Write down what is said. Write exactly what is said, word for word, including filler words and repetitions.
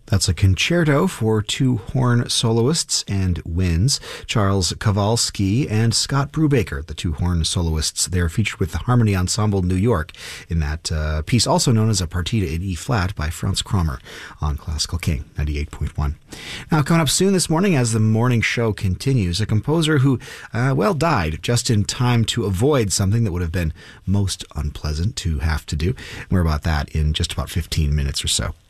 That's a concerto for two horn soloists and winds. Charles Kowalski and Scott Brubaker, the two horn soloists. They're featured with the Harmony Ensemble New York in that uh, piece, also known as a Partita in E-flat by Franz Kramer on Classical King ninety-eight point one. Now, coming up soon this morning as the morning show continues, a composer who, uh, well, died just in time to avoid something that would have been most unpleasant to have to do. More about that in just about fifteen minutes or so.